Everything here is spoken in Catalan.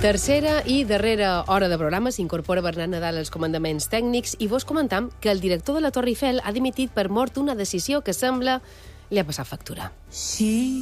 Tercera i darrera hora de programa s'incorpora Bernat Nadal als comandaments tècnics i vos comentam que el director de la Torre Eiffel ha dimitit per mort una decisió que sembla li ha passat factura. Sí.